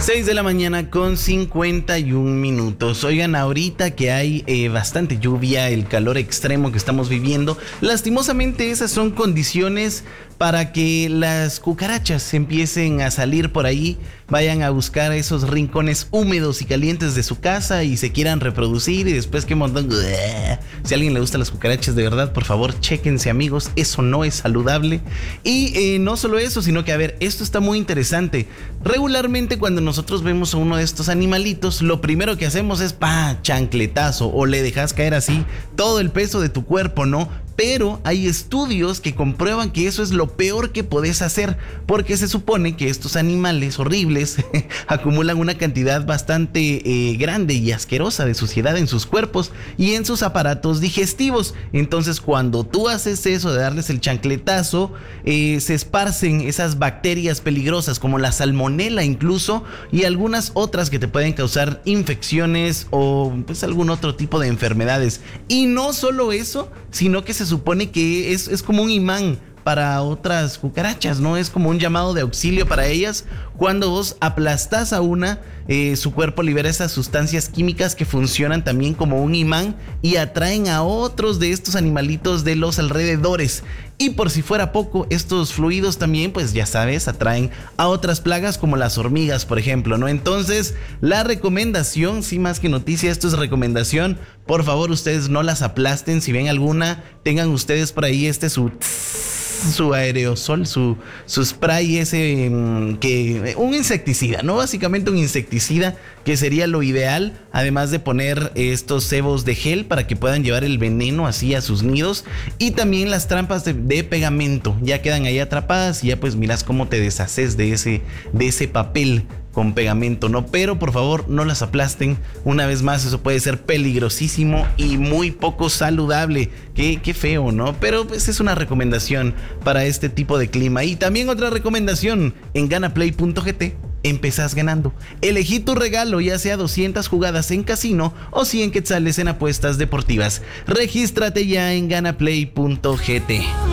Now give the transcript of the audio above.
6 de la mañana con 51 minutos. Oigan, ahorita que hay bastante lluvia, el calor extremo que estamos viviendo, lastimosamente esas son condiciones para que las cucarachas empiecen a salir por ahí, vayan a buscar esos rincones húmedos y calientes de su casa y se quieran reproducir y después que montón. Si a alguien le gustan las cucarachas de verdad, por favor, chéquense, amigos, eso no es saludable. Y no solo eso, sino que a ver, esto está muy interesante. Regularmente cuando nosotros vemos a uno de estos animalitos, lo primero que hacemos es chancletazo, o le dejas caer así todo el peso de tu cuerpo, ¿no? Pero hay estudios que comprueban que eso es lo peor que podés hacer, porque se supone que estos animales horribles acumulan una cantidad bastante grande y asquerosa de suciedad en sus cuerpos y en sus aparatos digestivos. Entonces, cuando tú haces eso de darles el chancletazo, se esparcen esas bacterias peligrosas como la salmonela incluso, y algunas otras que te pueden causar infecciones o pues algún otro tipo de enfermedades. Y no solo eso, sino que se supone que es como un imán para otras cucarachas, ¿no? Es como un llamado de auxilio para ellas. Cuando vos aplastás a una, su cuerpo libera esas sustancias químicas que funcionan también como un imán y atraen a otros de estos animalitos de los alrededores. Y por si fuera poco, estos fluidos también, pues ya sabes, atraen a otras plagas como las hormigas, por ejemplo, ¿no? Entonces, la recomendación, sí, más que noticia, esto es recomendación. Por favor, ustedes no las aplasten. Si ven alguna, tengan ustedes por ahí su aerosol, su spray ese, un insecticida, ¿no? Básicamente un insecticida, que sería lo ideal, además de poner estos cebos de gel para que puedan llevar el veneno así a sus nidos, y también las trampas de pegamento, ya quedan ahí atrapadas y ya pues miras cómo te deshaces de ese papel con pegamento, ¿no? Pero por favor no las aplasten. Una vez más, eso puede ser peligrosísimo y muy poco saludable. Qué feo, ¿no? Pero pues es una recomendación para este tipo de clima. Y también otra recomendación: en ganaplay.gt empezás ganando. Elegí tu regalo, ya sea 200 jugadas en casino o 100 quetzales en apuestas deportivas. Regístrate ya en ganaplay.gt.